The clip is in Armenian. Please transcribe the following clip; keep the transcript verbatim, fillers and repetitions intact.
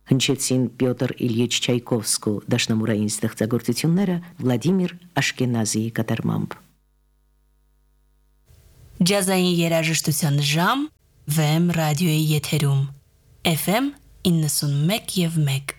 Հնչեցին Պյոտր Իլյիչ Չայկովսկու դաշնամուրային ստեղծագործությունները Վլադիմիր Աշկենազիի կատարմամբ։ Ջազային երաժշտության ժամ Վեմ ռադիոյի եթերում Էֆ Էմ իննսունմեկ և մեկ